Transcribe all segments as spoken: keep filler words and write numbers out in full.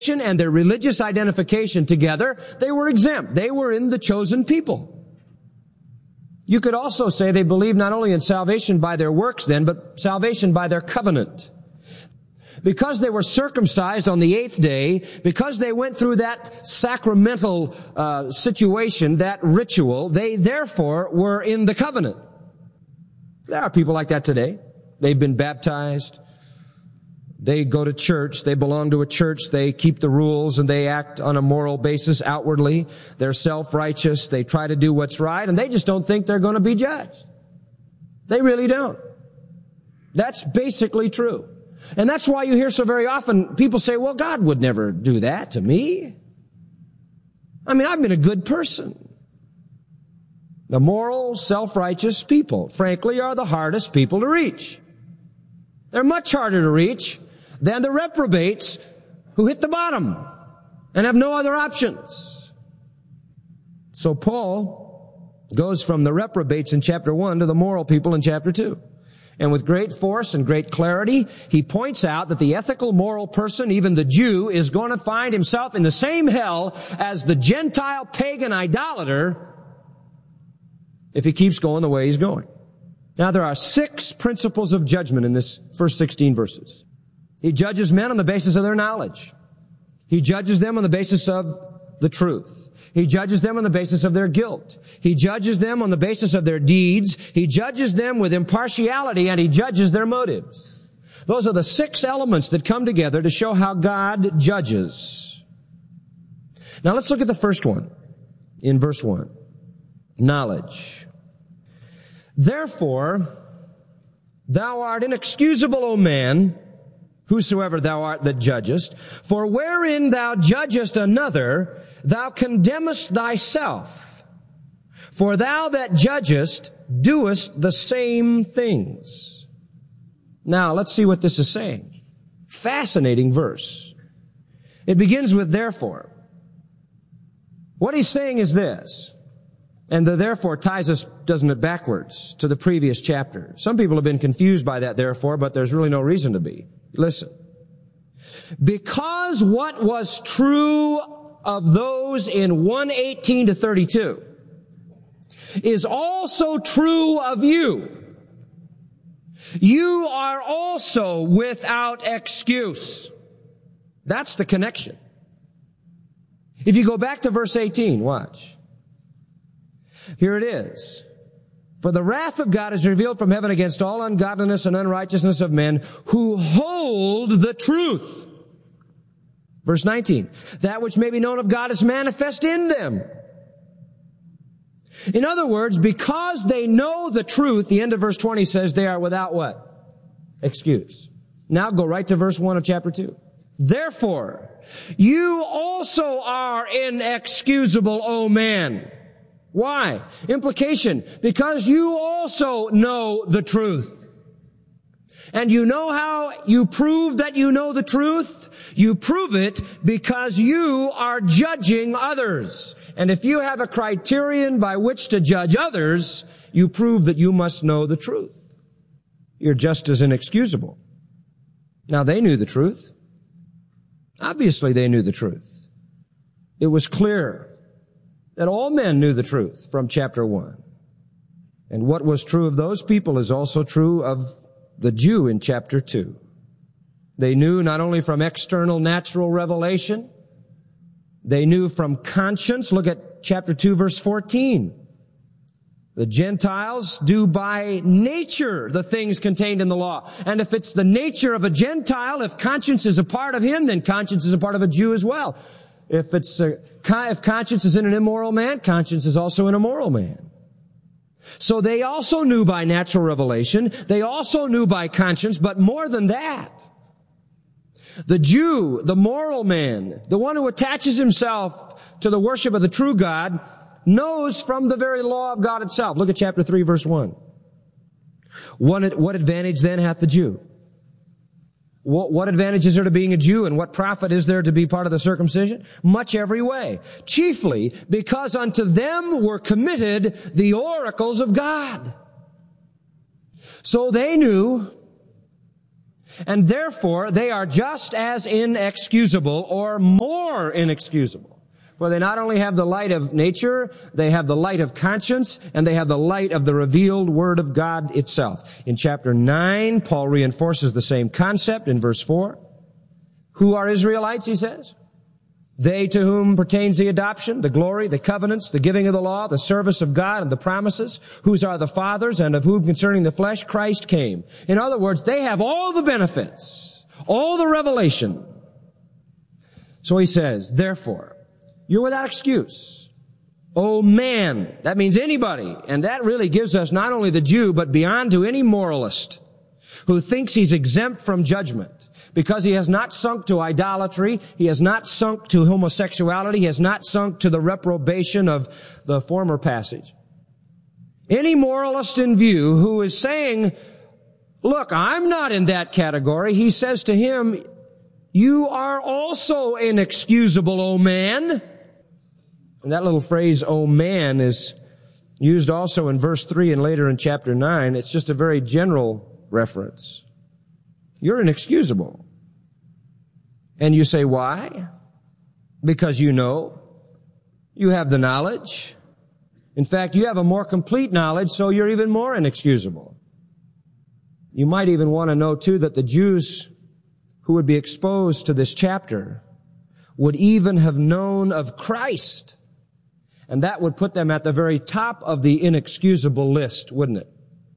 and their religious identification together, they were exempt. They were in the chosen people. You could also say they believed not only in salvation by their works then, but salvation by their covenant. Because they were circumcised on the eighth day, because they went through that sacramental uh, situation, that ritual, they therefore were in the covenant. There are people like that today. They've been baptized. They go to church. They belong to a church. They keep the rules and they act on a moral basis outwardly. They're self-righteous. They try to do what's right and they just don't think they're going to be judged. They really don't. That's basically true. And that's why you hear so very often people say, well, God would never do that to me. I mean, I've been a good person. The moral, self-righteous people, frankly, are the hardest people to reach. They're much harder to reach than the reprobates who hit the bottom and have no other options. So Paul goes from the reprobates in chapter one to the moral people in chapter two. And with great force and great clarity, he points out that the ethical, moral person, even the Jew, is going to find himself in the same hell as the Gentile pagan idolater if he keeps going the way he's going. Now, there are six principles of judgment in this first sixteen verses. He judges men on the basis of their knowledge. He judges them on the basis of the truth. He judges them on the basis of their guilt. He judges them on the basis of their deeds. He judges them with impartiality, and he judges their motives. Those are the six elements that come together to show how God judges. Now, let's look at the first one in verse one. Knowledge. Therefore, thou art inexcusable, O man, whosoever thou art that judgest, for wherein thou judgest another, thou condemnest thyself. For thou that judgest doest the same things. Now, let's see what this is saying. Fascinating verse. It begins with therefore. What he's saying is this. And the therefore ties us, doesn't it, backwards to the previous chapter. Some people have been confused by that therefore, but there's really no reason to be. Listen. Because what was true of those in one eighteen to thirty-two is also true of you. You are also without excuse. That's the connection. If you go back to verse eighteen, watch. Here it is. For the wrath of God is revealed from heaven against all ungodliness and unrighteousness of men who hold the truth. Verse nineteen. That which may be known of God is manifest in them. In other words, because they know the truth, the end of verse twenty says they are without what? Excuse. Now go right to verse one of chapter two. Therefore, you also are inexcusable, O man. Why? Implication. Because you also know the truth. And you know how you prove that you know the truth? You prove it because you are judging others. And if you have a criterion by which to judge others, you prove that you must know the truth. You're just as inexcusable. Now, they knew the truth. Obviously, they knew the truth. It was clear that all men knew the truth from chapter one. And what was true of those people is also true of the Jew in chapter two. They knew not only from external natural revelation, they knew from conscience. Look at chapter two, verse fourteen. The Gentiles do by nature the things contained in the law. And if it's the nature of a Gentile, if conscience is a part of him, then conscience is a part of a Jew as well. If it's a, if conscience is in an immoral man, conscience is also in a moral man. So they also knew by natural revelation. They also knew by conscience, but more than that, the Jew, the moral man, the one who attaches himself to the worship of the true God, knows from the very law of God itself. Look at chapter three, verse one. What, what advantage then hath the Jew? What, what advantage is there to being a Jew, and what profit is there to be part of the circumcision? Much every way. Chiefly because unto them were committed the oracles of God. So they knew, And therefore, they are just as inexcusable or more inexcusable. For they not only have the light of nature, they have the light of conscience, and they have the light of the revealed Word of God itself. In chapter nine, Paul reinforces the same concept in verse four. Who are Israelites, he says? They to whom pertains the adoption, the glory, the covenants, the giving of the law, the service of God, and the promises, whose are the fathers, and of whom concerning the flesh Christ came. In other words, they have all the benefits, all the revelation. So he says, therefore, you're without excuse. Oh man, that means anybody. And that really gives us not only the Jew, but beyond to any moralist who thinks he's exempt from judgment because he has not sunk to idolatry, he has not sunk to homosexuality, he has not sunk to the reprobation of the former passage. Any moralist in view who is saying, look, I'm not in that category, he says to him, you are also inexcusable, O man. And that little phrase, O man, is used also in verse three and later in chapter nine. It's just a very general reference. You're inexcusable. And you say, why? Because you know. You have the knowledge. In fact, you have a more complete knowledge, so you're even more inexcusable. You might even want to know, too, that the Jews who would be exposed to this chapter would even have known of Christ. And that would put them at the very top of the inexcusable list, wouldn't it?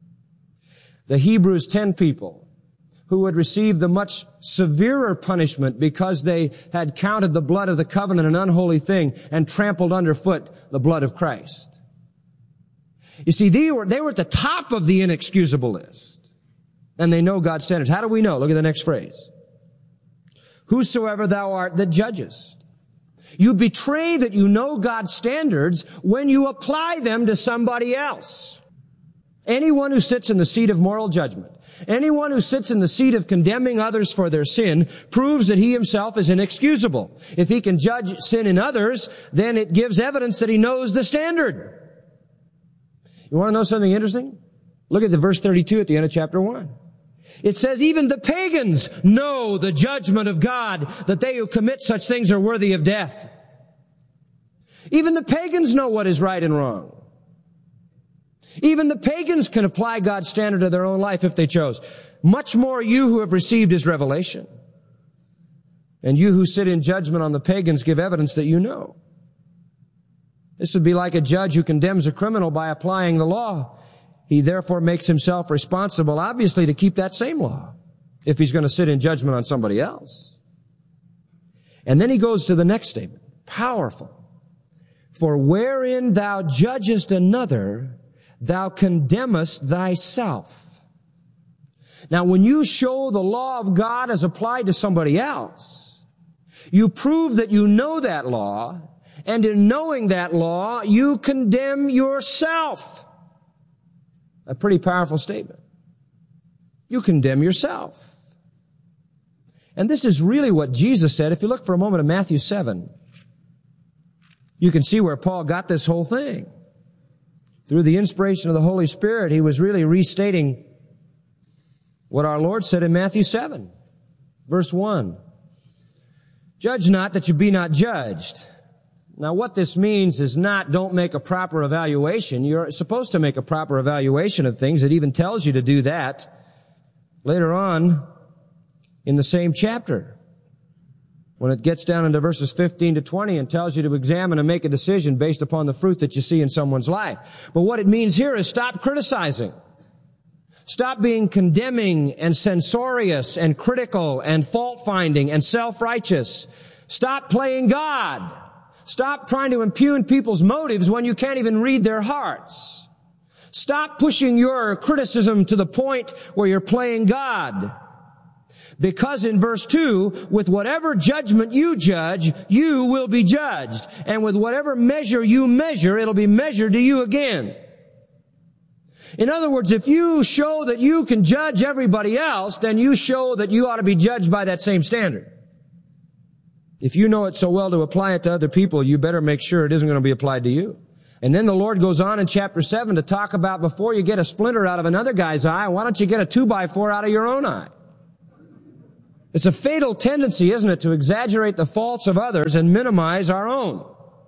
The Hebrews ten people who would receive the much severer punishment because they had counted the blood of the covenant an unholy thing and trampled underfoot the blood of Christ. You see, they were, they were at the top of the inexcusable list. And they know God's standards. How do we know? Look at the next phrase. Whosoever thou art that judgest. You betray that you know God's standards when you apply them to somebody else. Anyone who sits in the seat of moral judgment, anyone who sits in the seat of condemning others for their sin, proves that he himself is inexcusable. If he can judge sin in others, then it gives evidence that he knows the standard. You want to know something interesting? Look at the verse thirty-two at the end of chapter one. It says, even the pagans know the judgment of God, that they who commit such things are worthy of death. Even the pagans know what is right and wrong. Even the pagans can apply God's standard to their own life if they chose. Much more you who have received His revelation. And you who sit in judgment on the pagans give evidence that you know. This would be like a judge who condemns a criminal by applying the law. He therefore makes himself responsible, obviously, to keep that same law if he's going to sit in judgment on somebody else. And then he goes to the next statement. Powerful. For wherein thou judgest another, thou condemnest thyself. Now, when you show the law of God as applied to somebody else, you prove that you know that law, and in knowing that law, you condemn yourself. A pretty powerful statement. You condemn yourself. And this is really what Jesus said. If you look for a moment at Matthew seven, you can see where Paul got this whole thing. Through the inspiration of the Holy Spirit, he was really restating what our Lord said in Matthew seven, verse one. Judge not that you be not judged. Now, what this means is not don't make a proper evaluation. You're supposed to make a proper evaluation of things. It even tells you to do that later on in the same chapter when it gets down into verses fifteen to twenty and tells you to examine and make a decision based upon the fruit that you see in someone's life. But what it means here is stop criticizing. Stop being condemning and censorious and critical and fault-finding and self-righteous. Stop playing God. Stop trying to impugn people's motives when you can't even read their hearts. Stop pushing your criticism to the point where you're playing God. Because in verse two, with whatever judgment you judge, you will be judged. And with whatever measure you measure, it'll be measured to you again. In other words, if you show that you can judge everybody else, then you show that you ought to be judged by that same standard. If you know it so well to apply it to other people, you better make sure it isn't going to be applied to you. And then the Lord goes on in chapter seven to talk about before you get a splinter out of another guy's eye, why don't you get a two by four out of your own eye? It's a fatal tendency, isn't it, to exaggerate the faults of others and minimize our own.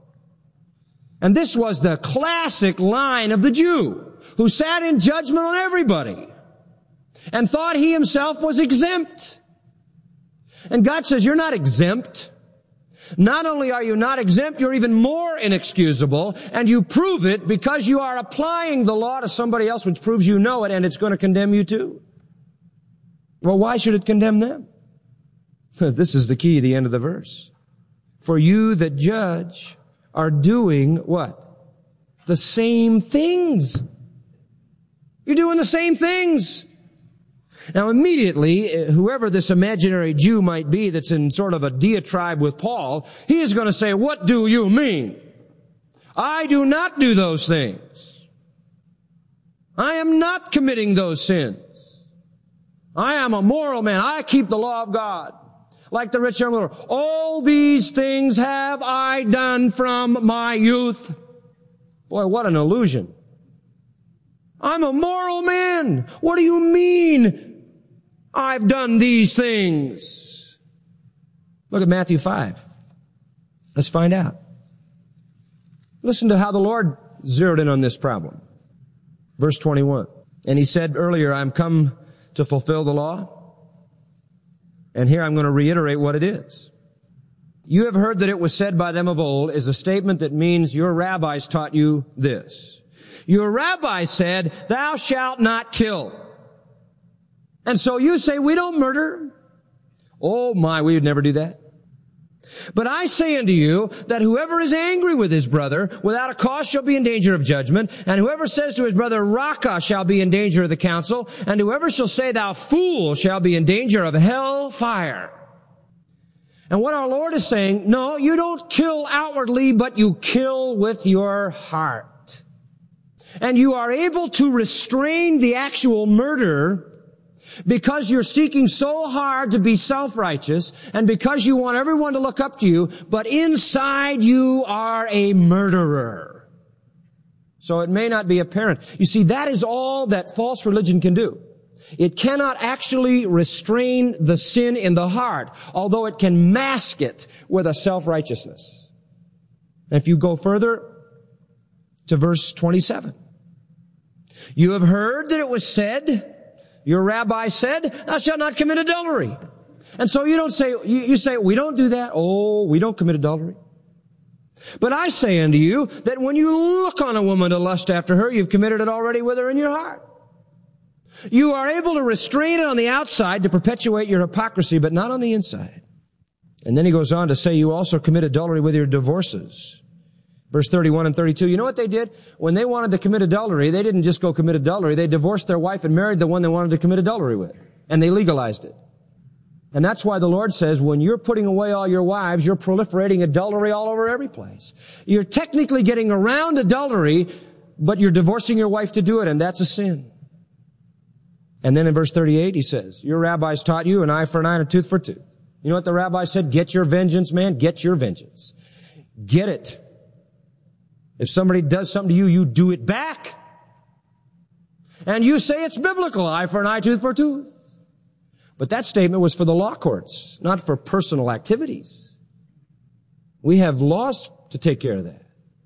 And this was the classic line of the Jew, who sat in judgment on everybody and thought he himself was exempt. And God says, you're not exempt. Not only are you not exempt, you're even more inexcusable, and you prove it because you are applying the law to somebody else, which proves you know it, and it's going to condemn you too. Well, why should it condemn them? This is the key, the end of the verse. For you that judge are doing what? The same things. You're doing the same things. Now immediately, whoever this imaginary Jew might be that's in sort of a diatribe with Paul, he is going to say, what do you mean? I do not do those things. I am not committing those sins. I am a moral man. I keep the law of God. Like the rich young ruler. All these things have I done from my youth. Boy, what an illusion. I'm a moral man. What do you mean I've done these things? Look at Matthew five. Let's find out. Listen to how the Lord zeroed in on this problem. Verse twenty-one. And he said earlier, I'm come to fulfill the law. And here I'm going to reiterate what it is. You have heard that it was said by them of old is a statement that means your rabbis taught you this. Your rabbi said, thou shalt not kill. And so you say, we don't murder. Oh my, we would never do that. But I say unto you that whoever is angry with his brother without a cause shall be in danger of judgment, and whoever says to his brother, Raca, shall be in danger of the council, and whoever shall say, thou fool, shall be in danger of hell fire. And what our Lord is saying, no, you don't kill outwardly, but you kill with your heart. And you are able to restrain the actual murder because you're seeking so hard to be self-righteous and because you want everyone to look up to you, but inside you are a murderer. So it may not be apparent. You see, that is all that false religion can do. It cannot actually restrain the sin in the heart, although it can mask it with a self-righteousness. And if you go further to verse twenty-seven, you have heard that it was said, your rabbi said, thou shalt not commit adultery. And so you don't say, you, you say, we don't do that. Oh, we don't commit adultery. But I say unto you that when you look on a woman to lust after her, you've committed it already with her in your heart. You are able to restrain it on the outside to perpetuate your hypocrisy, but not on the inside. And then he goes on to say you also commit adultery with your divorces. Verse thirty-one and thirty-two, you know what they did? When they wanted to commit adultery, they didn't just go commit adultery. They divorced their wife and married the one they wanted to commit adultery with. And they legalized it. And that's why the Lord says, when you're putting away all your wives, you're proliferating adultery all over every place. You're technically getting around adultery, but you're divorcing your wife to do it, and that's a sin. And then in verse thirty-eight, he says, your rabbis taught you an eye for an eye and a tooth for a tooth. You know what the rabbi said? Get your vengeance, man. Get your vengeance. Get it. If somebody does something to you, you do it back. And you say it's biblical, eye for an eye, tooth for a tooth. But that statement was for the law courts, not for personal activities. We have laws to take care of that.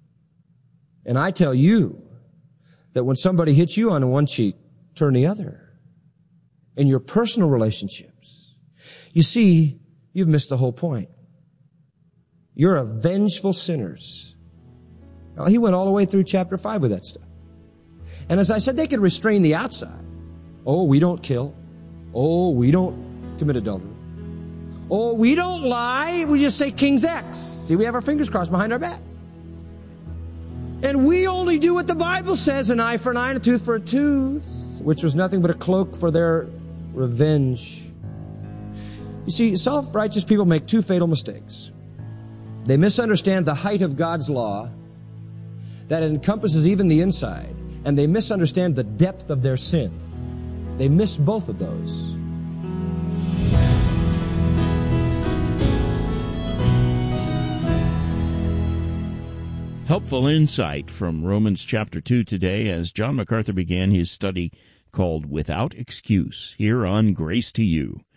And I tell you that when somebody hits you on one cheek, turn the other. In your personal relationships. You see, you've missed the whole point. You're a vengeful sinners. Now, he went all the way through chapter five with that stuff. And as I said, they could restrain the outside. Oh, we don't kill. Oh, we don't commit adultery. Oh, we don't lie. We just say King's X. See, we have our fingers crossed behind our back. And we only do what the Bible says, an eye for an eye and a tooth for a tooth, which was nothing but a cloak for their revenge. You see, self-righteous people make two fatal mistakes. They misunderstand the height of God's law, that encompasses even the inside, and they misunderstand the depth of their sin. They miss both of those. Helpful insight from Romans chapter two today as John MacArthur began his study called Without Excuse here on Grace to You.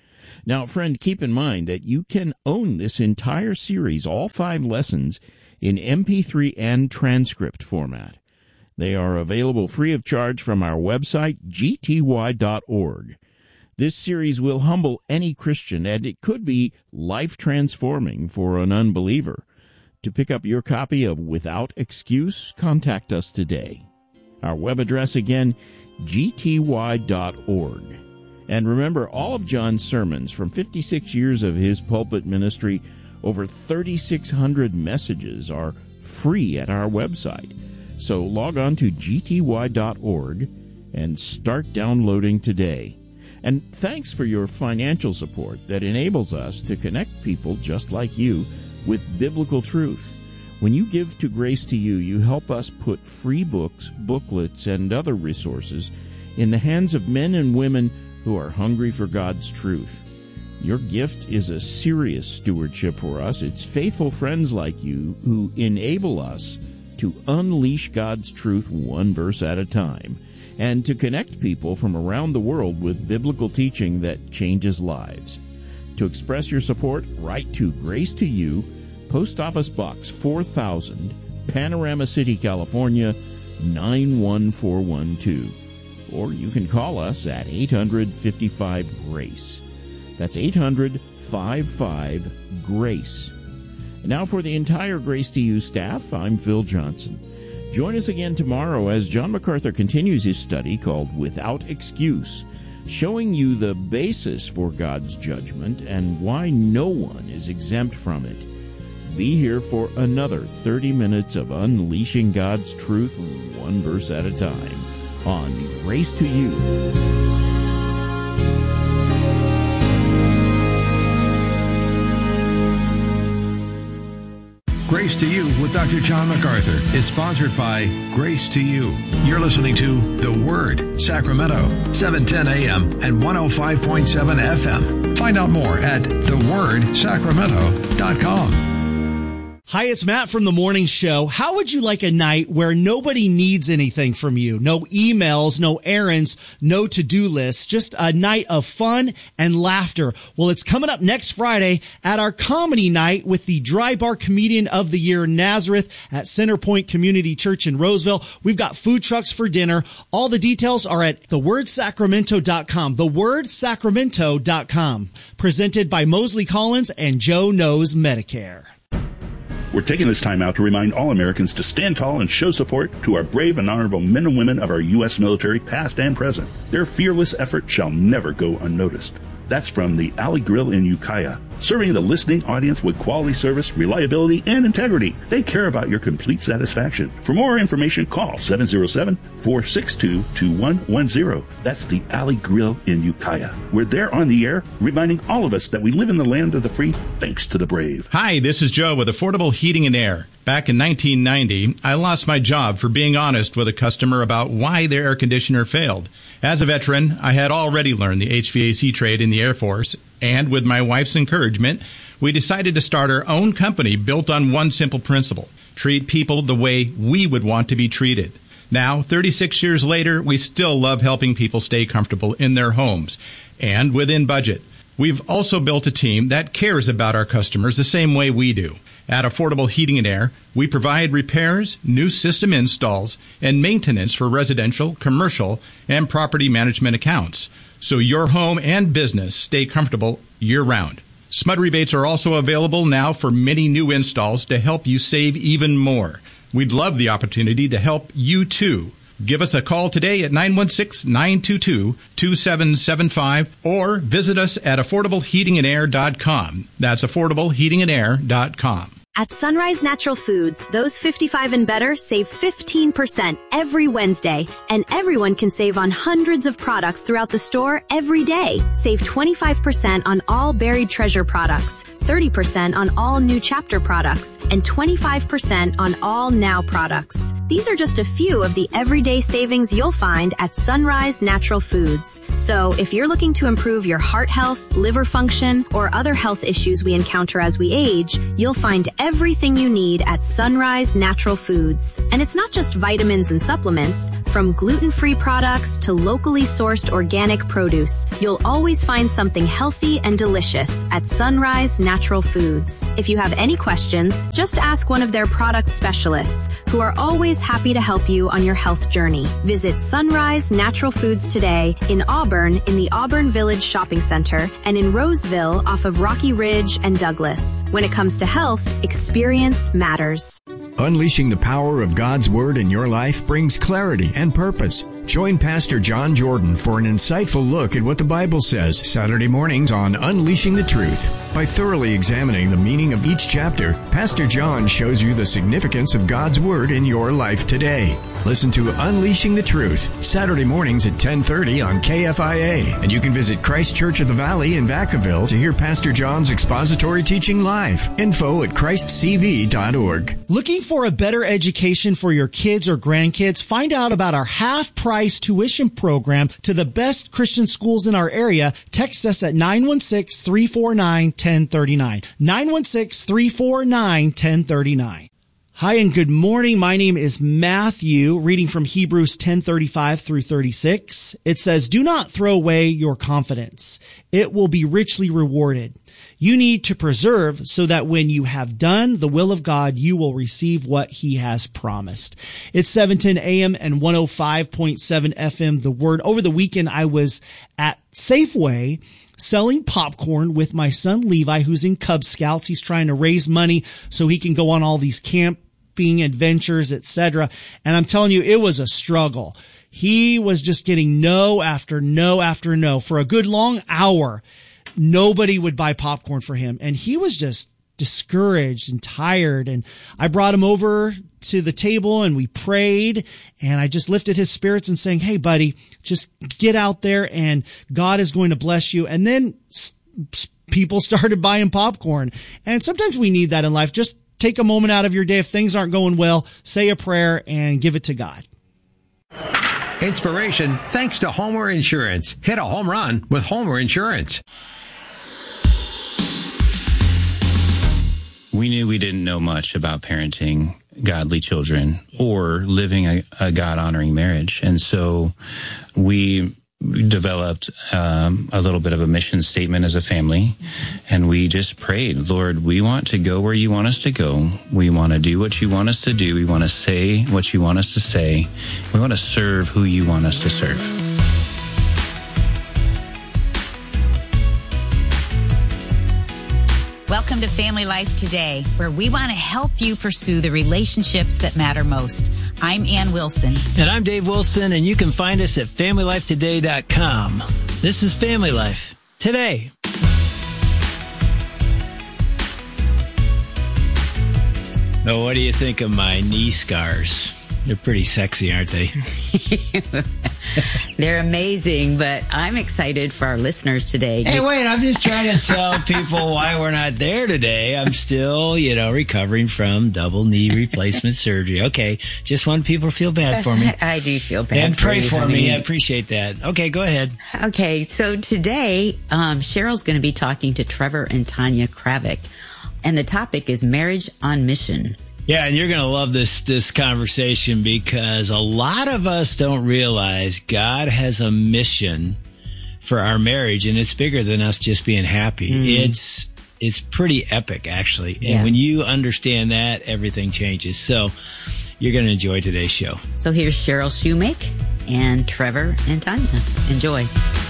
Now, friend, keep in mind that you can own this entire series, all five lessons, in M P three and transcript format. They are available free of charge from our website, G T Y dot org. This series will humble any Christian, and it could be life-transforming for an unbeliever. To pick up your copy of Without Excuse, contact us today. Our web address again, G T Y dot org. And remember, all of John's sermons from fifty-six years of his pulpit ministry, over thirty-six hundred messages, are free at our website. So log on to G T Y dot org and start downloading today. And thanks for your financial support that enables us to connect people just like you with biblical truth. When you give to Grace to You, you help us put free books, booklets, and other resources in the hands of men and women who are hungry for God's truth. Your gift is a serious stewardship for us. It's faithful friends like you who enable us to unleash God's truth one verse at a time, and to connect people from around the world with biblical teaching that changes lives. To express your support, write to Grace to You, Post Office Box four thousand, Panorama City, California, nine one four one two. Or you can call us at eight hundred, fifty-five, GRACE. That's eight hundred, fifty-five, GRACE. And now for the entire Grace to You staff, I'm Phil Johnson. Join us again tomorrow as John MacArthur continues his study called Without Excuse, showing you the basis for God's judgment and why no one is exempt from it. Be here for another thirty minutes of unleashing God's truth one verse at a time on Grace to You. Grace to You with Doctor John MacArthur is sponsored by Grace to You. You're listening to The Word, Sacramento, seven ten a.m. and one oh five point seven F M. Find out more at the word sacramento dot com. Hi, it's Matt from The Morning Show. How would you like a night where nobody needs anything from you? No emails, no errands, no to-do lists, just a night of fun and laughter. Well, it's coming up next Friday at our comedy night with the Dry Bar Comedian of the Year, Nazareth, at Centerpoint Community Church in Roseville. We've got food trucks for dinner. All the details are at the word sacramento dot com, the word sacramento dot com. Presented by Mosley Collins and Joe Knows Medicare. We're taking this time out to remind all Americans to stand tall and show support to our brave and honorable men and women of our U S military, past and present. Their fearless effort shall never go unnoticed. That's from the Alley Grill in Ukiah, serving the listening audience with quality service, reliability, and integrity. They care about your complete satisfaction. For more information, call seven oh seven, four six two, two one one zero. That's the Alley Grill in Ukiah. We're there on the air, reminding all of us that we live in the land of the free, thanks to the brave. Hi, this is Joe with Affordable Heating and Air. Back in nineteen ninety, I lost my job for being honest with a customer about why their air conditioner failed. As a veteran, I had already learned the H V A C trade in the Air Force, and with my wife's encouragement, we decided to start our own company built on one simple principle: treat people the way we would want to be treated. Now, thirty-six years later, we still love helping people stay comfortable in their homes and within budget. We've also built a team that cares about our customers the same way we do. At Affordable Heating and Air, we provide repairs, new system installs, and maintenance for residential, commercial, and property management accounts, so your home and business stay comfortable year-round. S M U D rebates are also available now for many new installs to help you save even more. We'd love the opportunity to help you, too. Give us a call today at nine one six, nine two two, two seven seven five or visit us at affordable heating and air dot com. That's affordable heating and air dot com. At Sunrise Natural Foods, those fifty-five and better save fifteen percent every Wednesday, and everyone can save on hundreds of products throughout the store every day. Save twenty-five percent on all Buried Treasure products, thirty percent on all New Chapter products, and twenty-five percent on all Now products. These are just a few of the everyday savings you'll find at Sunrise Natural Foods. So if you're looking to improve your heart health, liver function, or other health issues we encounter as we age, you'll find everything you need at Sunrise Natural Foods. And it's not just vitamins and supplements. From gluten-free products to locally sourced organic produce, you'll always find something healthy and delicious at Sunrise Natural Foods. If you have any questions, just ask one of their product specialists, who are always happy to help you on your health journey. Visit Sunrise Natural Foods today in Auburn in the Auburn Village Shopping Center and in Roseville off of Rocky Ridge and Douglas. When it comes to health, experience matters. Unleashing the power of God's Word in your life brings clarity and purpose. Join Pastor John Jordan for an insightful look at what the Bible says Saturday mornings on Unleashing the Truth. By thoroughly examining the meaning of each chapter, Pastor John shows you the significance of God's Word in your life today. Listen to Unleashing the Truth, Saturday mornings at ten thirty on K F I A. And you can visit Christ Church of the Valley in Vacaville to hear Pastor John's expository teaching live. Info at christ c v dot org. Looking for a better education for your kids or grandkids? Find out about our half-price tuition program to the best Christian schools in our area. Text us at nine one six, three four nine, one zero three nine. nine one six, three four nine, one zero three nine. Hi and good morning. My name is Matthew, reading from Hebrews ten thirty-five through thirty-six. It says, "Do not throw away your confidence. It will be richly rewarded. You need to preserve so that when you have done the will of God, you will receive what he has promised." It's seven ten a.m. and one oh five point seven F M, The Word. Over the weekend, I was at Safeway selling popcorn with my son Levi, who's in Cub Scouts. He's trying to raise money so he can go on all these camping adventures, et cetera. And I'm telling you, it was a struggle. He was just getting no after no after no for a good long hour. Nobody would buy popcorn for him. And he was just discouraged and tired. And I brought him over to the table and we prayed, and I just lifted his spirits and saying, "Hey buddy, just get out there and God is going to bless you." And then s- people started buying popcorn. And sometimes we need that in life. Just take a moment out of your day. If things aren't going well, say a prayer and give it to God. Inspiration thanks to Homer Insurance. Hit a home run with Homer Insurance. We knew we didn't know much about parenting godly children or living a, a God-honoring marriage. And so we developed um, a little bit of a mission statement as a family, and we just prayed, "Lord, we want to go where you want us to go. We want to do what you want us to do. We want to say what you want us to say. We want to serve who you want us to serve." Welcome to Family Life Today, where we want to help you pursue the relationships that matter most. I'm Ann Wilson. And I'm Dave Wilson, and you can find us at family life today dot com. This is Family Life Today. Now, what do you think of my knee scars? They're pretty sexy, aren't they? They're amazing, but I'm excited for our listeners today. Hey, wait, I'm just trying to tell people why we're not there today. I'm still, you know, recovering from double knee replacement surgery. Okay, just want people to feel bad for me. I do feel bad and for pray you, for honey. me. I appreciate that. Okay, go ahead. Okay, so today, um, Cheryl's going to be talking to Trevor and Tanya Kravick, and the topic is marriage on mission. Yeah, and you're going to love this this conversation because a lot of us don't realize God has a mission for our marriage, and it's bigger than us just being happy. Mm. It's it's pretty epic, actually. And yeah. when you understand that, everything changes. So you're going to enjoy today's show. So here's Cheryl Shoemake and Trevor and Tanya. Enjoy.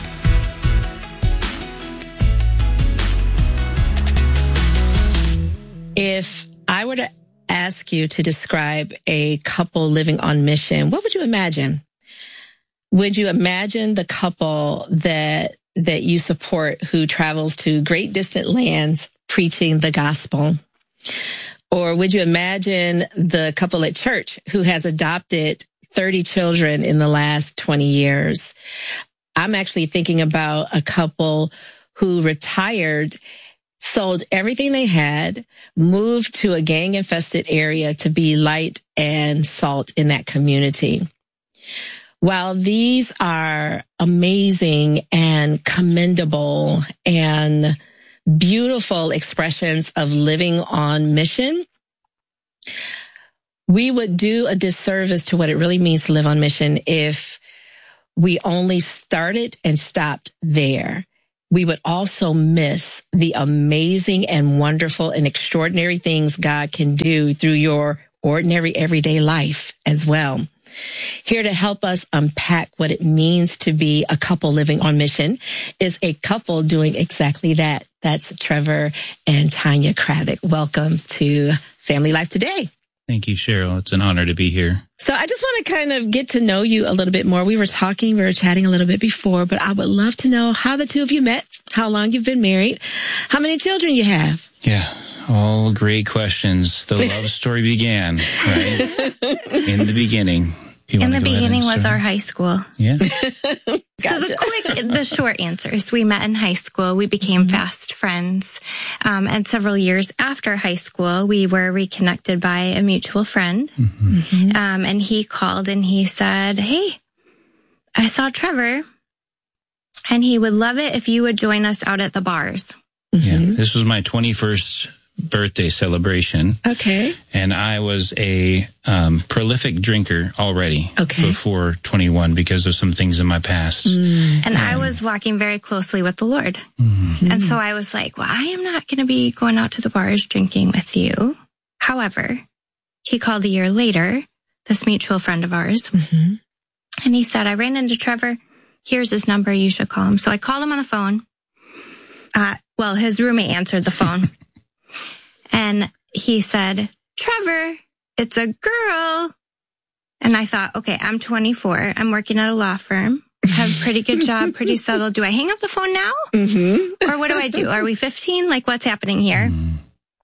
If I were to ask you to describe a couple living on mission, what would you imagine? Would you imagine the couple that that you support who travels to great distant lands preaching the gospel? Or would you imagine the couple at church who has adopted thirty children in the last twenty years? I'm actually thinking about a couple who retired, sold everything they had, moved to a gang-infested area to be light and salt in that community. While these are amazing and commendable and beautiful expressions of living on mission, we would do a disservice to what it really means to live on mission if we only started and stopped there. We would also miss the amazing and wonderful and extraordinary things God can do through your ordinary everyday life as well. Here to help us unpack what it means to be a couple living on mission is a couple doing exactly that. That's Trevor and Tanya Kravick. Welcome to Family Life Today. Thank you, Cheryl. It's an honor to be here. So I just want to kind of get to know you a little bit more. We were talking, we were chatting a little bit before, but I would love to know how the two of you met, how long you've been married, how many children you have. Yeah, all great questions. The love story began, right? In the beginning. In the beginning was our high school. Yeah. So the quick, the short answer is we met in high school. We became mm-hmm. fast friends. Um, and several years after high school, we were reconnected by a mutual friend. Mm-hmm. Um, and he called and he said, "Hey, I saw Trevor and he would love it if you would join us out at the bars." Mm-hmm. Yeah. This was my twenty-first birthday celebration. Okay. And I was a um, prolific drinker already okay. before twenty-one because of some things in my past. Mm. And um, I was walking very closely with the Lord. Mm-hmm. And so I was like, well, I am not going to be going out to the bars drinking with you. However, he called a year later, this mutual friend of ours, mm-hmm. and he said, "I ran into Trevor. Here's his number. You should call him." So I called him on the phone. Uh, well, his roommate answered the phone. And he said, "Trevor, it's a girl." And I thought, okay, I'm twenty-four. I'm working at a law firm. Have a pretty good job, pretty settled. Do I hang up the phone now? Mm-hmm. Or what do I do? Are we fifteen? Like, what's happening here? Mm.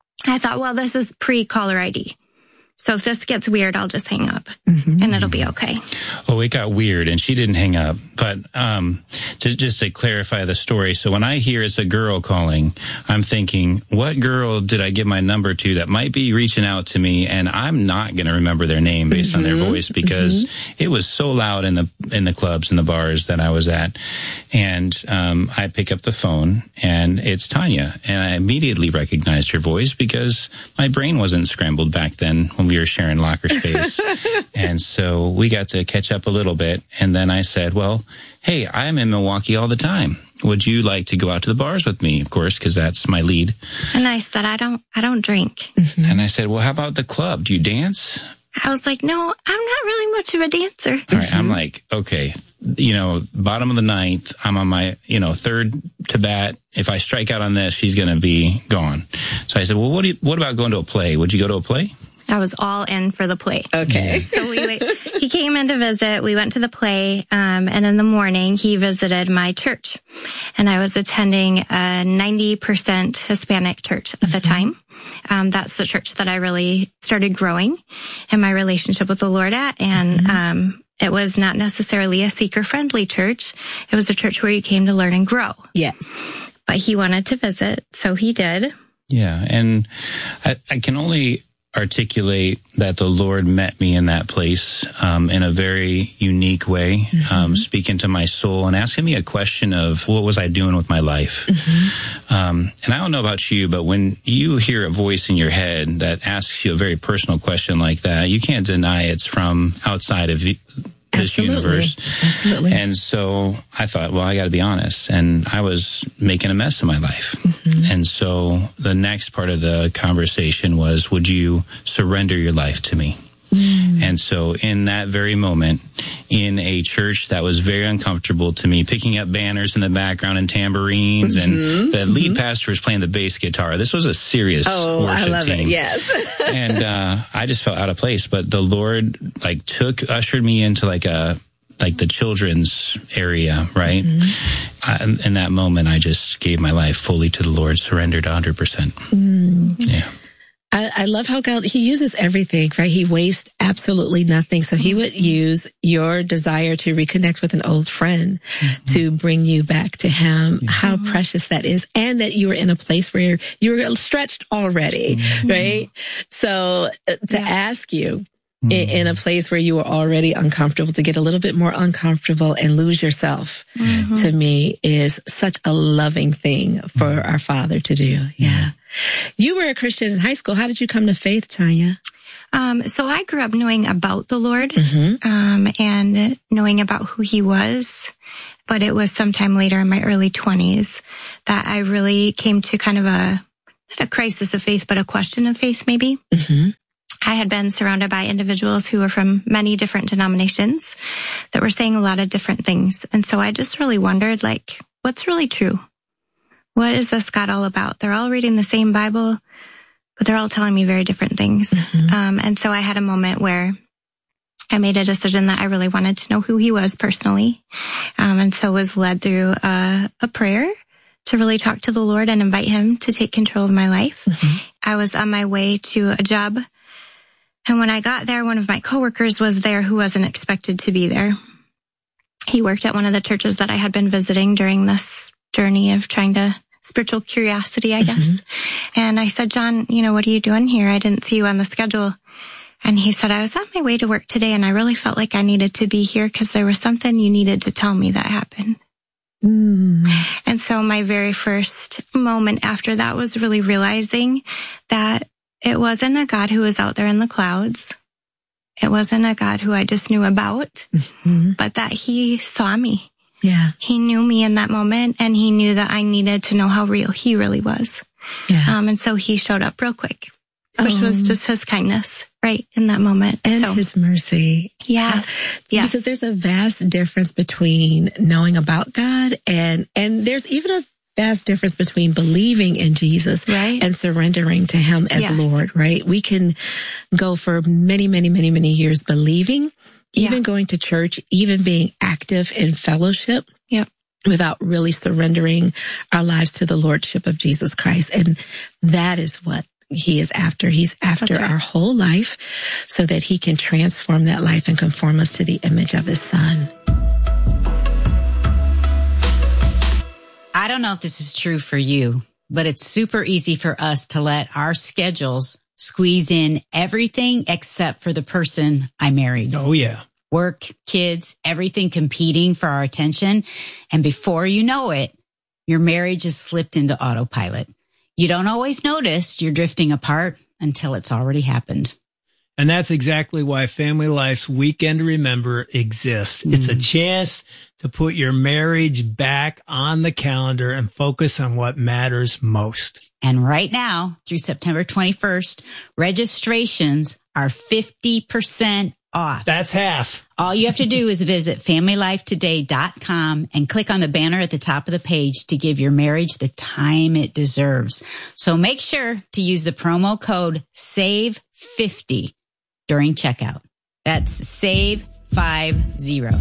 I thought, well, this is pre-caller I D. So if this gets weird, I'll just hang up mm-hmm. and it'll be okay. Oh, it got weird and she didn't hang up. But um, to, just to clarify the story, so when I hear it's a girl calling, I'm thinking, what girl did I give my number to that might be reaching out to me? And I'm not going to remember their name based mm-hmm. on their voice because mm-hmm. it was so loud in the in the clubs and the bars that I was at. And um, I pick up the phone and it's Tanya. And I immediately recognized her voice because my brain wasn't scrambled back then when we were sharing locker space. And so we got to catch up a little bit. And then I said, well, hey, I'm in Milwaukee all the time. Would you like to go out to the bars with me? Of course, because that's my lead. And I said, I don't, I don't drink. And I said, well, how about the club? Do you dance? I was like, no, I'm not really much of a dancer. All right. I'm like, okay, you know, bottom of the ninth, I'm on my, you know, third to bat. If I strike out on this, she's going to be gone. So I said, well, what do you, what about going to a play? Would you go to a play? I was all in for the play. Okay. So we, he came in to visit. We went to the play. Um, and in the morning, he visited my church. And I was attending a ninety percent Hispanic church at mm-hmm. the time. Um, that's the church that I really started growing in my relationship with the Lord at. And, mm-hmm. um, it was not necessarily a seeker-friendly church. It was a church where you came to learn and grow. Yes. But he wanted to visit, so he did. Yeah. And I, I can only articulate that the Lord met me in that place um, in a very unique way, mm-hmm. um, speaking to my soul and asking me a question of what was I doing with my life. Mm-hmm. Um, and I don't know about you, but when you hear a voice in your head that asks you a very personal question like that, you can't deny it's from outside of you. This Absolutely. universe. Absolutely. And so I thought, well, I got to be honest. And I was making a mess of my life. Mm-hmm. And so the next part of the conversation was, would you surrender your life to me? Mm. And so in that very moment, in a church that was very uncomfortable to me, picking up banners in the background and tambourines, mm-hmm. and the lead mm-hmm. pastor was playing the bass guitar. This was a serious oh, worship I love team. It. Yes. And uh, I just felt out of place. But the Lord like took, ushered me into like a, like the children's area, right? Mm-hmm. I, in that moment, I just gave my life fully to the Lord, surrendered one hundred percent. Mm. Yeah. I, I love how God, he uses everything, right? He wastes absolutely nothing. So he would use your desire to reconnect with an old friend mm-hmm. to bring you back to him. Mm-hmm. How precious that is. And that you were in a place where you're, you were stretched already, mm-hmm. right? So uh, to yeah. ask you, mm. in, in a place where you were already uncomfortable, to get a little bit more uncomfortable and lose yourself, mm-hmm. to me is such a loving thing for mm. our Father to do. Yeah. You were a Christian in high school. How did you come to faith, Tanya? Um, so I grew up knowing about the Lord, mm-hmm. um, and knowing about who he was. But it was sometime later in my early twenties that I really came to kind of a, not a crisis of faith, but a question of faith, maybe. Mm-hmm. I had been surrounded by individuals who were from many different denominations that were saying a lot of different things. And so I just really wondered, like, what's really true? What is this God all about? They're all reading the same Bible, but they're all telling me very different things. Mm-hmm. Um, and so I had a moment where I made a decision that I really wanted to know who he was personally. Um, and so was led through a, a prayer to really talk to the Lord and invite him to take control of my life. Mm-hmm. I was on my way to a job. And when I got there, one of my coworkers was there who wasn't expected to be there. He worked at one of the churches that I had been visiting during this journey of trying to spiritual curiosity, I guess. Mm-hmm. And I said, John, you know, what are you doing here? I didn't see you on the schedule. And he said, I was on my way to work today and I really felt like I needed to be here because there was something you needed to tell me that happened. Mm. And so my very first moment after that was really realizing that it wasn't a God who was out there in the clouds. It wasn't a God who I just knew about, mm-hmm. but that he saw me. Yeah. He knew me in that moment, and he knew that I needed to know how real he really was. Yeah. Um, and so he showed up real quick, which um, was just his kindness, right, in that moment. And so, his mercy. Yeah. Yes. Because there's a vast difference between knowing about God and, and there's even a vast difference between believing in Jesus, right, and surrendering to him as yes. Lord, right? We can go for many, many, many, many years believing, even yeah. going to church, even being active in fellowship. Yep. Without really surrendering our lives to the Lordship of Jesus Christ. And that is what he is after. He's after right. our whole life so that he can transform that life and conform us to the image of his Son. I don't know if this is true for you, but it's super easy for us to let our schedules squeeze in everything except for the person I married. Oh, yeah. Work, kids, everything competing for our attention. And before you know it, your marriage is slipped into autopilot. You don't always notice you're drifting apart until it's already happened. And that's exactly why Family Life's Weekend to Remember exists. Mm. It's a chance to put your marriage back on the calendar and focus on what matters most. And right now, through September twenty-first, registrations are fifty percent off. That's half. All you have to do is visit family life today dot com and click on the banner at the top of the page to give your marriage the time it deserves. So make sure to use the promo code save fifty during checkout. That's save fifty.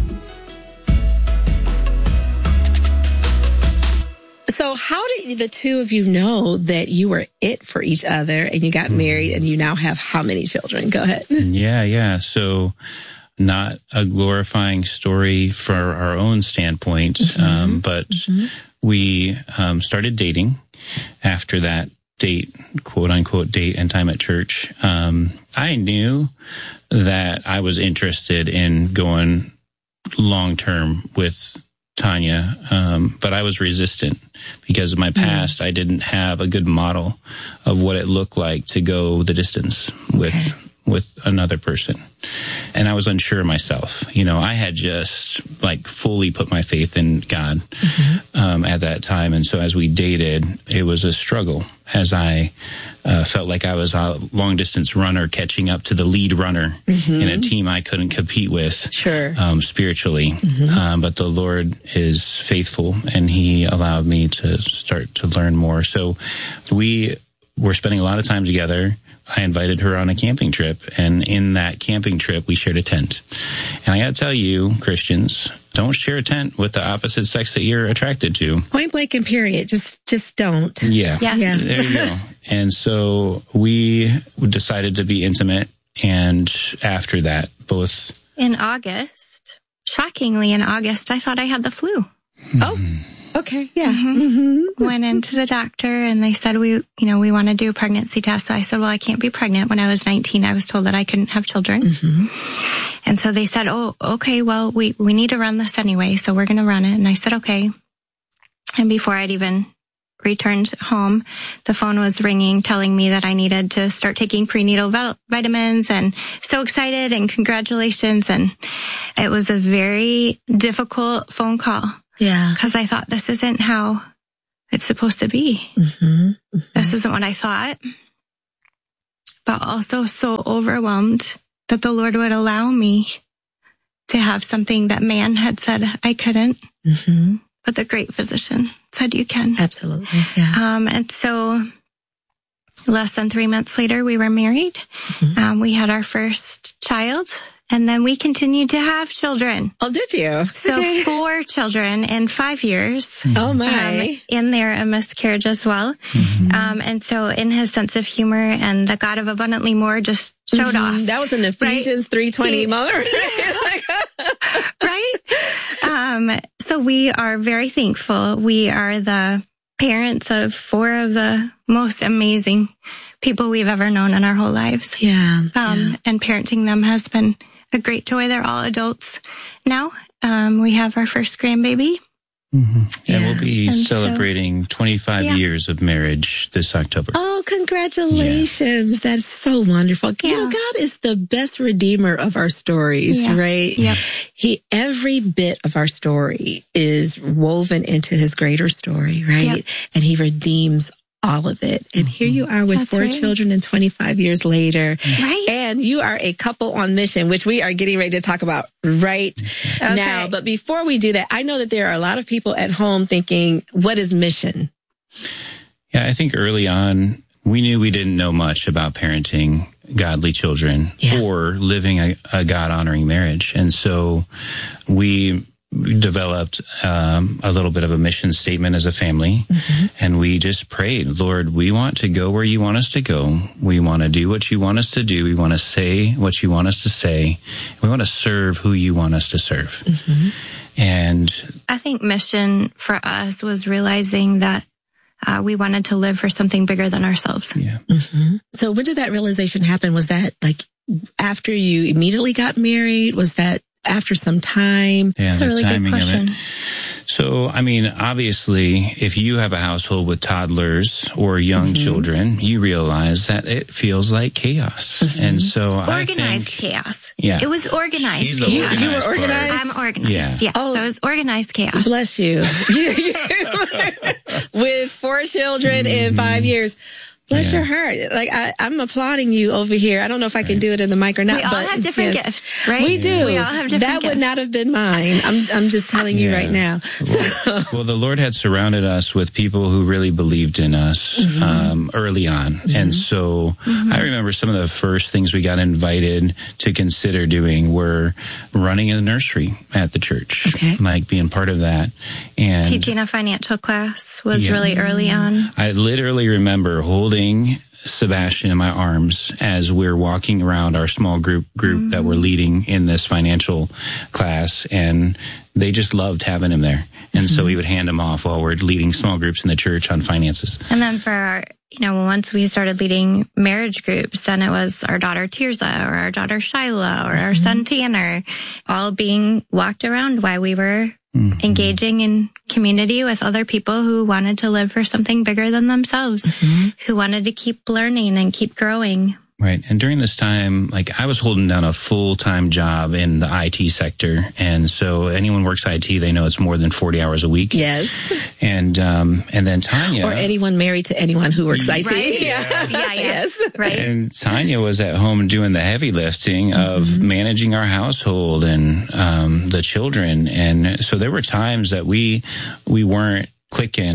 So how did the two of you know that you were it for each other and you got married and you now have how many children? Go ahead. Yeah, yeah. So not a glorifying story for our own standpoint, mm-hmm. um, but mm-hmm. we um, started dating after that date, quote unquote date and time at church. Um, I knew that I was interested in going long term with Tanya, um, but I was resistant because of my past. Mm. I didn't have a good model of what it looked like to go the distance with okay. with another person. And I was unsure of myself. You know, I had just like fully put my faith in God mm-hmm. um, at that time. And so as we dated, it was a struggle as I uh, felt like I was a long distance runner catching up to the lead runner mm-hmm. in a team I couldn't compete with sure. um, spiritually. Mm-hmm. Um, but the Lord is faithful and he allowed me to start to learn more. So we were spending a lot of time together. I invited her on a camping trip, and in that camping trip, we shared a tent. And I got to tell you, Christians, don't share a tent with the opposite sex that you're attracted to. Point blank and period. Just, just don't. Yeah. Yeah. yeah. There you go. And so we decided to be intimate, and after that, both... In August, shockingly in August, I thought I had the flu. Oh. Okay, yeah. Mm-hmm. Mm-hmm. Went into the doctor and they said, we, you know, we want to do a pregnancy test. So I said, well, I can't be pregnant. When I was nineteen, I was told that I couldn't have children. Mm-hmm. And so they said, oh, okay, well, we, we need to run this anyway. So we're going to run it. And I said, okay. And before I'd even returned home, the phone was ringing telling me that I needed to start taking prenatal vitamins, and so excited and congratulations. And it was a very difficult phone call. Yeah. Because I thought, this isn't how it's supposed to be. Mm-hmm. Mm-hmm. This isn't what I thought. But also so overwhelmed that the Lord would allow me to have something that man had said I couldn't. Mm-hmm. But the great physician said you can. Absolutely. Yeah. Um, and so less than three months later, we were married. Mm-hmm. Um, we had our first child, and then we continued to have children. Oh, did you? So Okay. four children in five years. Oh, my. Um, in there, a miscarriage as well. Mm-hmm. Um, and so in his sense of humor, and the God of abundantly more just showed Mm-hmm. off. That was an Ephesians right? three twenty He, moment. right? Um, so we are very thankful. We are the parents of four of the most amazing people we've ever known in our whole lives. Yeah. Um, yeah. And parenting them has been a great joy. They're all adults now. Um, we have our first grandbaby. Mm-hmm. Yeah. And we'll be And celebrating so, twenty-five yeah. years of marriage this October. Oh, congratulations. Yeah. That's so wonderful. Yeah. You know, God is the best redeemer of our stories, yeah. right? Yep. He, every bit of our story is woven into his greater story, right? Yep. And he redeems all of it. And here you are with That's four right. children and twenty-five years later. Right. And you are a couple on mission, which we are getting ready to talk about right okay. now. But before we do that, I know that there are a lot of people at home thinking, what is mission? Yeah, I think early on, we knew we didn't know much about parenting godly children yeah. or living a, a God-honoring marriage. And so we developed um, a little bit of a mission statement as a family, mm-hmm. and we just prayed, Lord, we want to go where you want us to go. We want to do what you want us to do. We want to say what you want us to say. We want to serve who you want us to serve. Mm-hmm. And I think mission for us was realizing that uh, we wanted to live for something bigger than ourselves. Yeah. Mm-hmm. So when did that realization happen? Was that like after you immediately got married? Was that after some time? Yeah, That's the a really good timing of question. it. So, I mean, obviously, if you have a household with toddlers or young Mm-hmm. children, you realize that it feels like chaos. Mm-hmm. And so organized I think... chaos. Yeah. It was organized She's the chaos. You, you were organized part. organized? I'm organized. Yeah. Yeah. Oh. So it was organized chaos. Bless you. With four children in five years. Bless Yeah. your heart. Like, I, I'm applauding you over here. I don't know if I can do it in the mic or not. We all but have different yes, gifts, right? We do. We all have different That gifts. would not have been mine. I'm, I'm just telling you Yeah. right now. Well, well, the Lord had surrounded us with people who really believed in us Mm-hmm. um, early on. Mm-hmm. And so mm-hmm. I remember some of the first things we got invited to consider doing were running a nursery at the church, okay. like being part of that. And Teaching a financial class was Yeah. really early on. I literally remember holding Sebastian in my arms as we're walking around our small group group mm-hmm. that we're leading in this financial class, and they just loved having him there. And mm-hmm. so we would hand him off while we're leading small groups in the church on finances. And then for our, you know, once we started leading marriage groups, then it was our daughter Tirza or our daughter Shyla or our son Tanner, all being walked around while we were mm-hmm. engaging in community with other people who wanted to live for something bigger than themselves, mm-hmm. who wanted to keep learning and keep growing. Right. And during this time, like I was holding down a full-time job in the I T sector. And so anyone works I T, they know it's more than forty hours a week. Yes. And, um, and then Tanya. Or anyone married to anyone who works I T. Right? Yeah. yeah, yeah. Yes. Right. And Tanya was at home doing the heavy lifting of mm-hmm. managing our household and, um, the children. And so there were times that we, we weren't clicking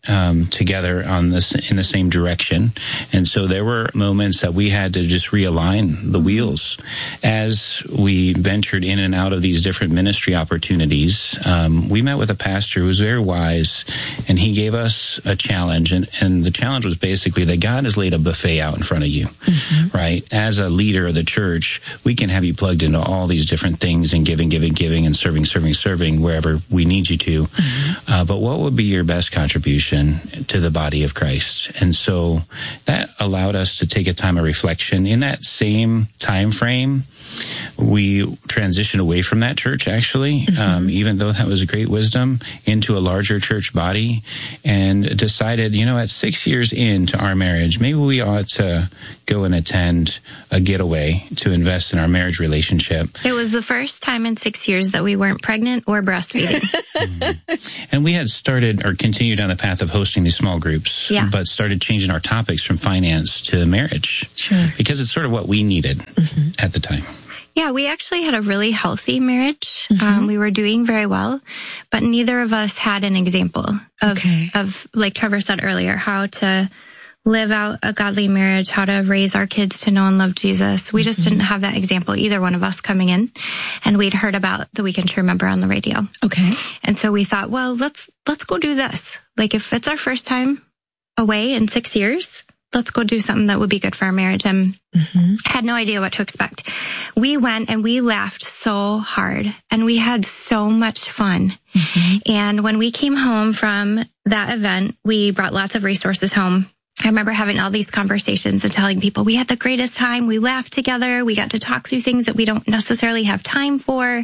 um, together on this in the same direction. And so there were moments that we had to just realign the wheels as we ventured in and out of these different ministry opportunities. Um, we met with a pastor who was very wise, and he gave us a challenge. And, and the challenge was basically that God has laid a buffet out in front of you, mm-hmm. right? As a leader of the church, we can have you plugged into all these different things and giving, giving, giving, and serving, serving, serving wherever we need you to. Mm-hmm. Uh, but what would be your best contribution to the body of Christ? And so that allowed us to take a time of reflection. In that same time frame, we transitioned away from that church, actually, mm-hmm. um, even though that was a great wisdom, into a larger church body, and decided, you know, at six years into our marriage, maybe we ought to go and attend a getaway to invest in our marriage relationship. It was the first time in six years that we weren't pregnant or breastfeeding. mm-hmm. And we had started or continued down the path of hosting these small groups, yeah. but started changing our topics from finance to marriage. Sure. Because it's sort of what we needed mm-hmm. at the time. Yeah, we actually had a really healthy marriage. Mm-hmm. Um, we were doing very well, but neither of us had an example of, okay. of, like Trevor said earlier, how to live out a godly marriage, how to raise our kids to know and love Jesus. We just mm-hmm. didn't have that example, either one of us coming in. And we'd heard about the Weekend to Remember on the radio. Okay. And so we thought, well, let's, let's go do this. Like, if it's our first time away in six years, let's go do something that would be good for our marriage. And mm-hmm. had no idea what to expect. We went and we laughed so hard and we had so much fun. Mm-hmm. And when we came home from that event, we brought lots of resources home. I remember having all these conversations and telling people we had the greatest time. We laughed together. We got to talk through things that we don't necessarily have time for.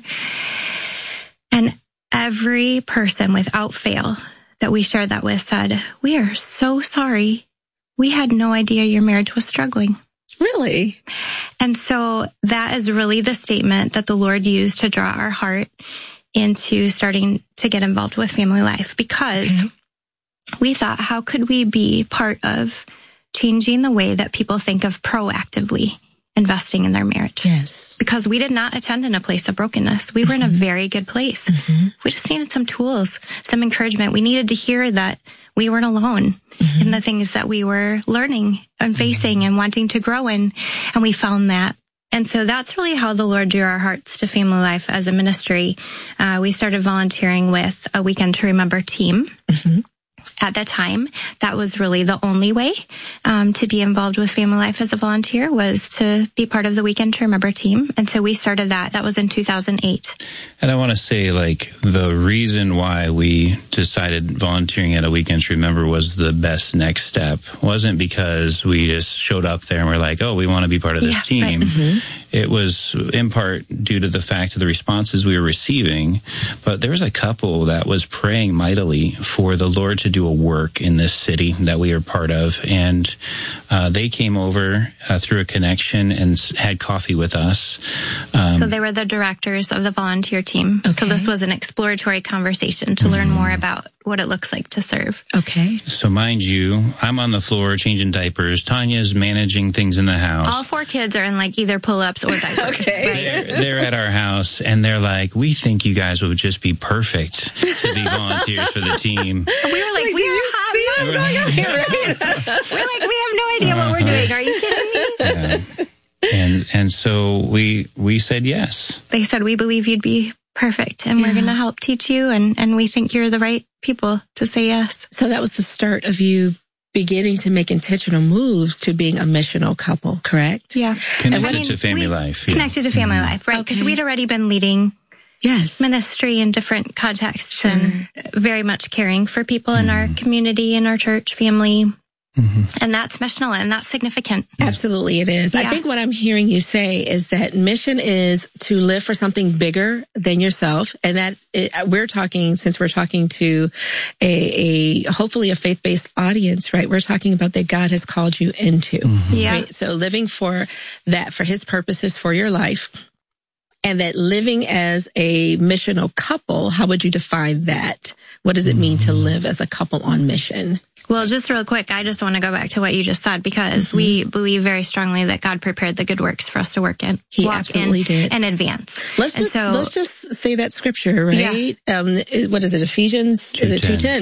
And every person without fail that we shared that with said, we are so sorry. We had no idea your marriage was struggling. Really? And so that is really the statement that the Lord used to draw our heart into starting to get involved with family life, because okay. we thought, how could we be part of changing the way that people think of proactively investing in their marriage? Yes. Because we did not attend in a place of brokenness. We were mm-hmm. in a very good place. Mm-hmm. We just needed some tools, some encouragement. We needed to hear that we weren't alone mm-hmm. in the things that we were learning and facing mm-hmm. and wanting to grow in. And we found that. And so that's really how the Lord drew our hearts to family life as a ministry. Uh, we started volunteering with a Weekend to Remember team. Mm-hmm. At that time, that was really the only way um, to be involved with family life as a volunteer, was to be part of the Weekend to Remember team. And so we started that. That was in two thousand eight. And I want to say, like, the reason why we decided volunteering at a Weekend to Remember was the best next step wasn't because we just showed up there and we're like, oh, we want to be part of this yeah, team. Right. Mm-hmm. It was in part due to the fact of the responses we were receiving. But there was a couple that was praying mightily for the Lord to do a work in this city that we are part of. And uh, they came over uh, through a connection and had coffee with us. Um, so they were the directors of the volunteer team. Okay. So this was an exploratory conversation to mm-hmm. learn more about what it looks like to serve. Okay. So mind you, I'm on the floor changing diapers. Tanya's managing things in the house. All four kids are in like either pull-ups or diapers. Okay. Right? They're, they're at our house and they're like, we think you guys would just be perfect to be volunteers for the team. We were like, like we are hot. What's going on here, right? We're like, we have no idea what we're doing. Are you kidding me? Yeah. And and so we we said yes. They said, we believe you'd be perfect and yeah. we're going to help teach you, and, and we think you're the right people to say yes. So that was the start of you beginning to make intentional moves to being a missional couple, correct? Yeah. Connected I mean, to family life. Yeah. Connected to family mm-hmm. life, right? Because okay. we'd already been leading yes. ministry in different contexts sure. and very much caring for people mm-hmm. in our community, in our church family. Mm-hmm. And that's missional, and that's significant. Absolutely, it is. Yeah. I think what I'm hearing you say is that mission is to live for something bigger than yourself. And that it, we're talking, since we're talking to a, a hopefully a faith-based audience, right? We're talking about that God has called you into. Mm-hmm. Yeah. Right? So living for that, for his purposes for your life. And that living as a missional couple, how would you define that? What does it mean to live as a couple on mission? Well, just real quick, I just want to go back to what you just said, because mm-hmm. we believe very strongly that God prepared the good works for us to work in, he walk absolutely in, did, and advance. Let's and just so, let's just say that scripture, right? Yeah. Um, what is it? Ephesians? Is it two ten? two ten.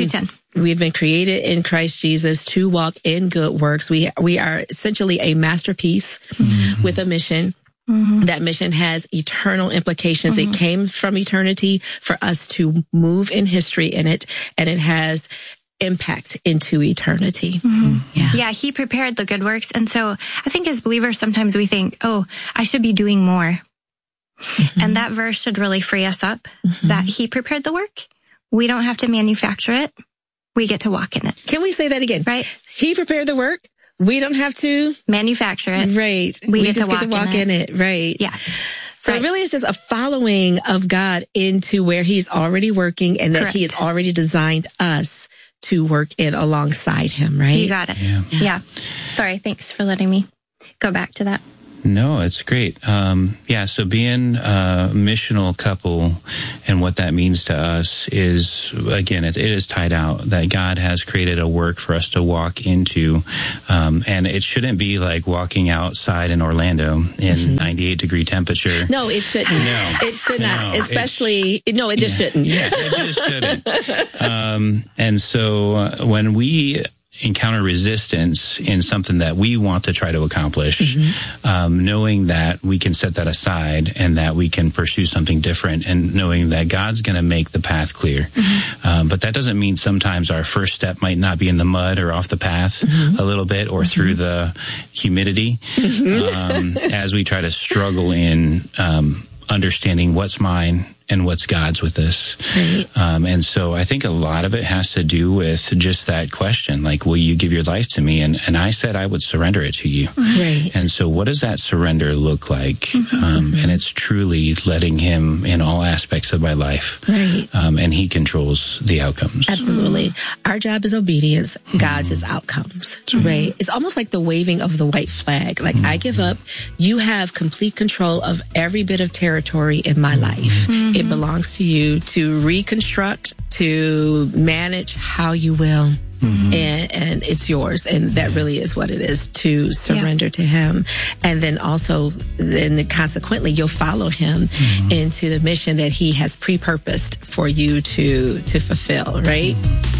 We've been created in Christ Jesus to walk in good works. We we are essentially a masterpiece mm-hmm. with a mission. Mm-hmm. That mission has eternal implications. Mm-hmm. It came from eternity for us to move in history in it, and it has impact into eternity. Mm-hmm. Yeah. yeah, he prepared the good works. And so I think as believers, sometimes we think, oh, I should be doing more. Mm-hmm. And that verse should really free us up mm-hmm. that he prepared the work. We don't have to manufacture it. We get to walk in it. Can we say that again? Right. He prepared the work. We don't have to manufacture it. Right. We, we get, just to walk, get to walk in, it. in it. Right. Yeah. So right. it really is just a following of God into where he's already working and that Correct. He has already designed us to work in alongside him, right? You got it. Yeah. yeah. Sorry. Thanks for letting me go back to that. No, it's great. Um, yeah, so being a missional couple and what that means to us is, again, it, it is tied out that God has created a work for us to walk into. Um, and it shouldn't be like walking outside in Orlando in mm-hmm. ninety-eight degree temperature. No, it shouldn't. No. It should not. No, Especially, no, it just yeah, shouldn't. Yeah, it just shouldn't. um, and so uh, when we encounter resistance in something that we want to try to accomplish, mm-hmm. um, knowing that we can set that aside and that we can pursue something different, and knowing that God's going to make the path clear. Mm-hmm. Um, but that doesn't mean sometimes our first step might not be in the mud or off the path mm-hmm. a little bit, or mm-hmm. through the humidity mm-hmm. um, as we try to struggle in um, understanding what's mine and what's God's with this. Right. Um, and so I think a lot of it has to do with just that question, like, will you give your life to me? And, and I said I would surrender it to you. Right. And so what does that surrender look like? Mm-hmm. Um, and it's truly letting him in all aspects of my life. Right. Um, and he controls the outcomes. Absolutely. Our job is obedience. God's mm-hmm. is outcomes. Mm-hmm. Right. It's almost like the waving of the white flag. Like, mm-hmm. I give up. You have complete control of every bit of territory in my life. Mm-hmm. It belongs to you to reconstruct, to manage how you will. Mm-hmm. And, and it's yours. And that really is what it is, to surrender yeah. to him. And then also, then consequently, you'll follow him mm-hmm. into the mission that he has pre-purposed for you to, to fulfill, right?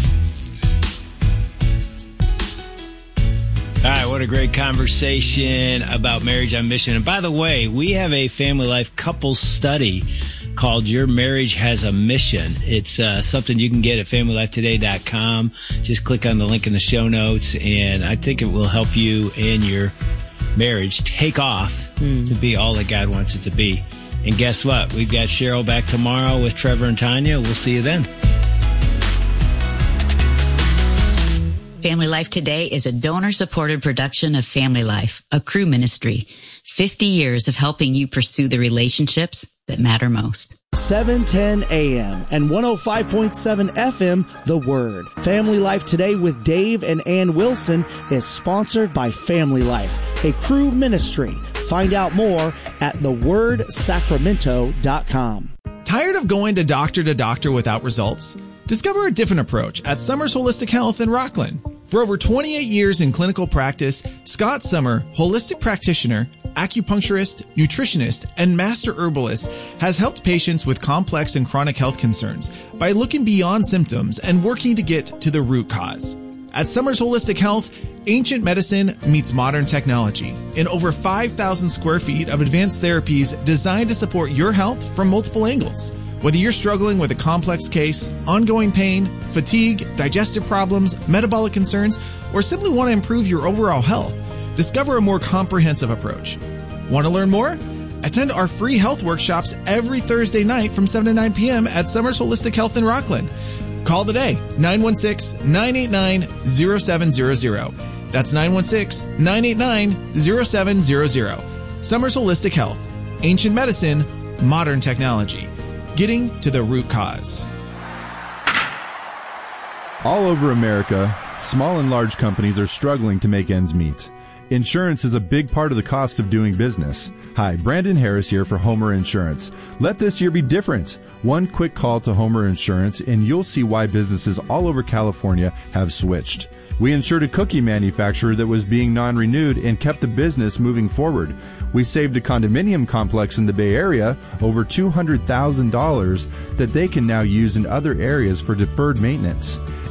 All right, what a great conversation about marriage on mission. And by the way, we have a family life couples study called Your Marriage Has a Mission. It's uh, something you can get at family life today dot com. Just click on the link in the show notes, and I think it will help you and your marriage take off mm. to be all that God wants it to be. And guess what? We've got Cheryl back tomorrow with Trevor and Tanya. We'll see you then. Family Life Today is a donor-supported production of Family Life, a crew ministry. fifty years of helping you pursue the relationships that matter most. seven ten a.m. and one oh five point seven F M, The Word. Family Life Today with Dave and Ann Wilson is sponsored by Family Life, a crew ministry. Find out more at the word sacramento dot com. Tired of going to doctor to doctor without results? Discover a different approach at Summers Holistic Health in Rockland. For over twenty-eight years in clinical practice, Scott Summer, holistic practitioner, acupuncturist, nutritionist, and master herbalist, has helped patients with complex and chronic health concerns by looking beyond symptoms and working to get to the root cause. At Summers Holistic Health, ancient medicine meets modern technology in over five thousand square feet of advanced therapies designed to support your health from multiple angles. Whether you're struggling with a complex case, ongoing pain, fatigue, digestive problems, metabolic concerns, or simply want to improve your overall health, discover a more comprehensive approach. Want to learn more? Attend our free health workshops every Thursday night from seven to nine p.m. at Summers Holistic Health in Rockland. Call today, nine one six, nine eight nine, zero seven zero zero. That's nine one six, nine eight nine, zero seven zero zero. Summers Holistic Health. Ancient medicine, modern technology. Getting to the root cause. All over America, small and large companies are struggling to make ends meet. Insurance is a big part of the cost of doing business. Hi, Brandon Harris here for Homer Insurance. Let this year be different. One quick call to Homer Insurance and you'll see why businesses all over California have switched. We insured a cookie manufacturer that was being non-renewed and kept the business moving forward. We saved a condominium complex in the Bay Area over two hundred thousand dollars that they can now use in other areas for deferred maintenance.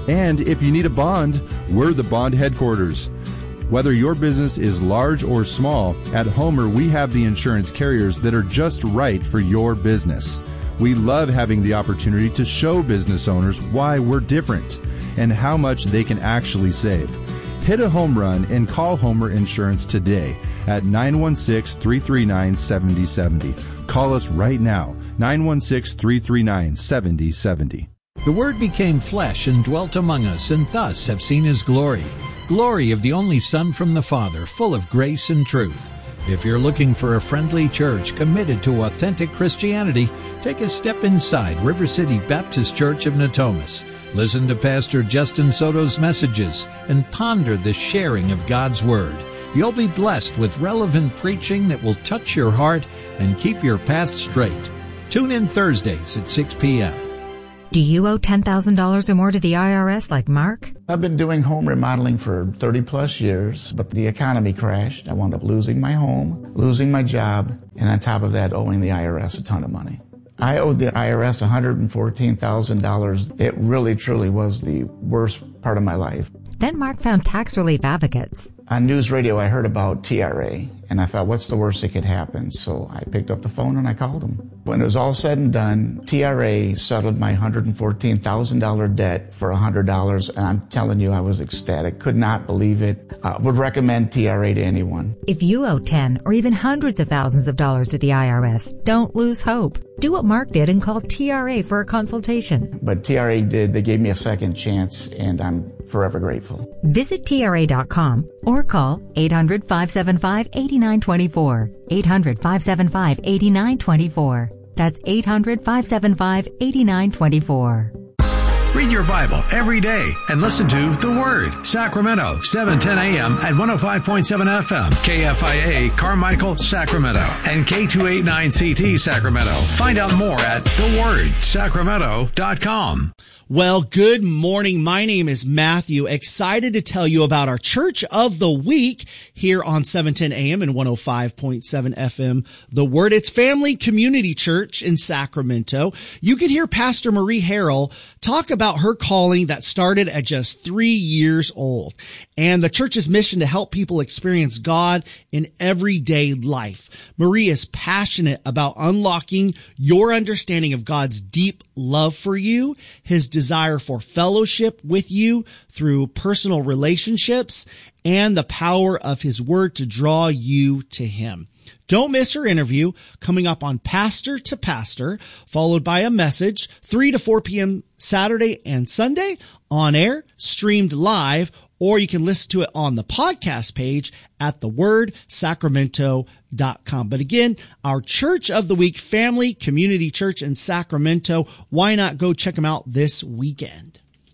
And if you need a bond, we're the bond headquarters. Whether your business is large or small, at Homer we have the insurance carriers that are just right for your business. We love having the opportunity to show business owners why we're different and how much they can actually save. Hit a home run and call Homer Insurance today at nine one six, three three nine, seven zero seven zero. Call us right now, nine one six, three three nine, seven zero seven zero. The Word became flesh and dwelt among us, and thus have seen His glory. Glory of the only Son from the Father, full of grace and truth. If you're looking for a friendly church committed to authentic Christianity, take a step inside River City Baptist Church of Natomas. Listen to Pastor Justin Soto's messages and ponder the sharing of God's Word. You'll be blessed with relevant preaching that will touch your heart and keep your path straight. Tune in Thursdays at six p.m. Do you owe ten thousand dollars or more to the I R S like Mark? I've been doing home remodeling for thirty plus years, but the economy crashed. I wound up losing my home, losing my job, and on top of that, owing the I R S a ton of money. I owed the I R S one hundred fourteen thousand dollars. It really, truly was the worst part of my life. Then Mark found tax relief advocates. On news radio, I heard about T R A, and I thought, what's the worst that could happen? So I picked up the phone and I called them. When it was all said and done, T R A settled my one hundred fourteen thousand dollars debt for one hundred dollars, and I'm telling you, I was ecstatic. Could not believe it. I would recommend T R A to anyone. If you owe ten or even hundreds of thousands of dollars to the I R S, don't lose hope. Do what Mark did and call T R A for a consultation. But T R A did. They gave me a second chance, and I'm forever grateful. Visit T R A dot com or call eight hundred, five seven five, eight nine two four. eight hundred, five seven five, eight nine two four. That's eight hundred, five seven five, eight nine two four. Read your Bible every day and listen to The Word, Sacramento, seven ten a.m. at one oh five point seven F M, K F I A, Carmichael, Sacramento, and K two eighty-nine C T, Sacramento. Find out more at the word sacramento dot com. Well, good morning. My name is Matthew. Excited to tell you about our Church of the Week here on seven ten a.m. and one oh five point seven F M. The Word. It's Family Community Church in Sacramento. You could hear Pastor Marie Harrell talk about her calling that started at just three years old, and the church's mission to help people experience God in everyday life. Marie is passionate about unlocking your understanding of God's deep love for you, His desire for fellowship with you through personal relationships, and the power of His Word to draw you to Him. Don't miss her interview coming up on Pastor to Pastor, followed by a message, three to four p.m. Saturday and Sunday, on air, streamed live, or you can listen to it on the podcast page at the word sacramento dot com. But again, our Church of the Week, Family Community Church in Sacramento. Why not go check them out this weekend?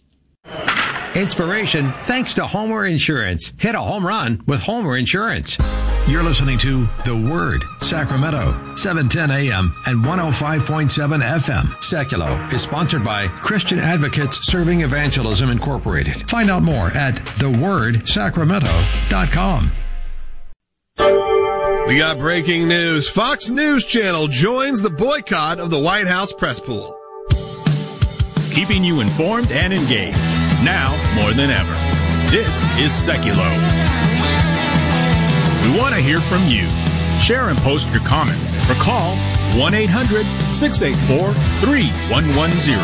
Inspiration thanks to Homer Insurance. Hit a home run with Homer Insurance. You're listening to The Word, Sacramento, seven ten a.m. and one oh five point seven F M. Seculo is sponsored by Christian Advocates Serving Evangelism Incorporated. Find out more at the word sacramento dot com. We got breaking news. Fox News Channel joins the boycott of the White House press pool. Keeping you informed and engaged, now more than ever. This is Seculo. We want to hear from you. Share and post your comments or call one eight hundred, six eight four, three one one zero.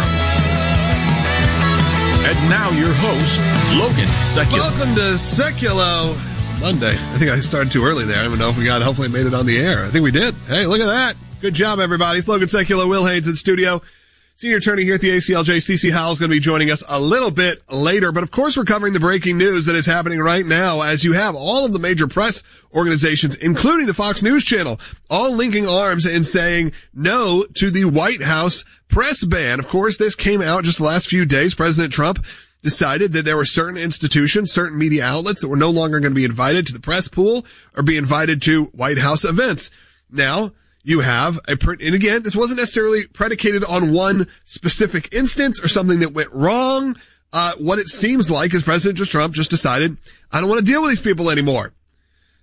And now your host, Logan Seculo. Welcome to Seculo. It's Monday. I think I started too early there. I don't even know if we got, hopefully made it on the air. I think we did. Hey, look at that. Good job, everybody. It's Logan Seculo. Will Haynes in studio. Senior attorney here at the A C L J, C C Howell, is going to be joining us a little bit later. But of course, we're covering the breaking news that is happening right now, as you have all of the major press organizations, including the Fox News Channel, all linking arms and saying no to the White House press ban. Of course, this came out just the last few days. President Trump decided that there were certain institutions, certain media outlets that were no longer going to be invited to the press pool or be invited to White House events. Now, you have a, and again, this wasn't necessarily predicated on one specific instance or something that went wrong. Uh, what it seems like is President Trump just decided, I don't want to deal with these people anymore.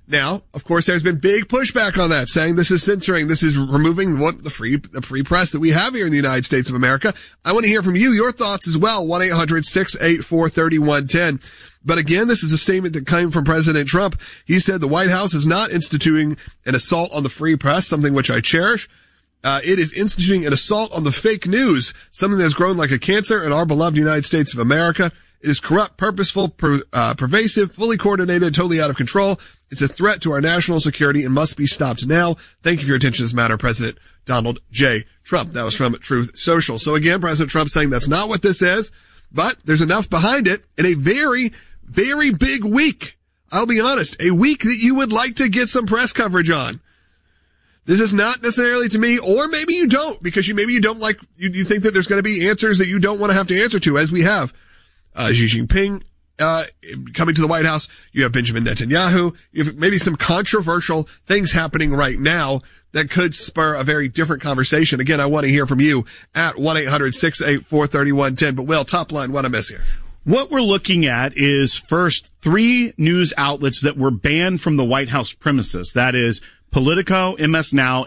Now, of course, there's been big pushback on that, saying this is censoring, this is removing what the free, the free press that we have here in the United States of America. I want to hear from you, your thoughts as well, one eight hundred six eight four three one one zero. But again, this is a statement that came from President Trump. He said the White House is not instituting an assault on the free press, something which I cherish. Uh, it is instituting an assault on the fake news, something that has grown like a cancer in our beloved United States of America. It is corrupt, purposeful, per, uh, pervasive, fully coordinated, totally out of control. It's a threat to our national security and must be stopped now. Thank you for your attention to this matter, President Donald J. Trump. That was from Truth Social. So again, President Trump saying that's not what this is, but there's enough behind it in a very, very big week. I'll be honest, a week that you would like to get some press coverage on. This is not necessarily to me, or maybe you don't, because you maybe you don't like, you, you think that there's going to be answers that you don't want to have to answer to, as we have. Uh, Xi Jinping, uh, coming to the White House. You have Benjamin Netanyahu. You have maybe some controversial things happening right now that could spur a very different conversation. Again, I want to hear from you at one eight hundred six eight four three one one zero. But Will, top line, what I miss here? What we're looking at is first three news outlets that were banned from the White House premises. That is Politico, M S Now,